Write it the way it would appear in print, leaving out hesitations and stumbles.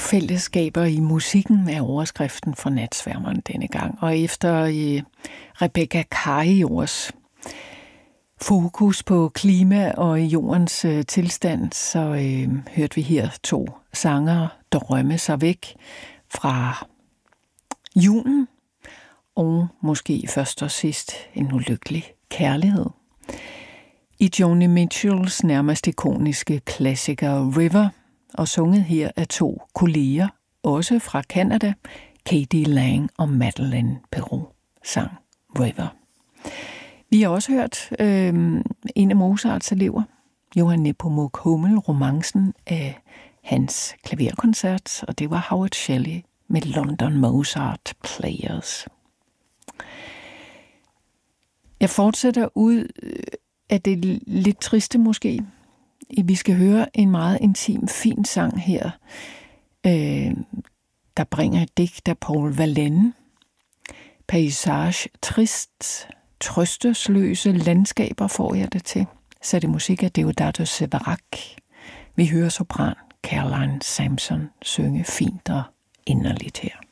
fællesskaber i musikken er overskriften for Natsværmeren denne gang. Og efter Rebecca Kajors fokus på klima og jordens tilstand, så hørte vi her 2 sangere drømme sig væk fra julen, og måske først og sidst en ulykkelig kærlighed. I Joni Mitchells nærmest ikoniske klassiker River, og sunget her af 2 kolleger, også fra Canada, Katie Lang og Madeleine Peru, sang River. Vi har også hørt en af Mozarts elever, Johann Nepomuk Hummel, romancen af hans klaverkoncert, og det var Howard Shelley med London Mozart Players. Jeg fortsætter ud af det lidt triste måske. Vi skal høre en meget intim, fin sang her, der bringer et digt af Paul Verlaine. Paysage trist, trøstesløse landskaber får jeg det til. Så er det musik af Deodato Severac. Vi hører sopran Caroline Sampson synge fint og inderligt her.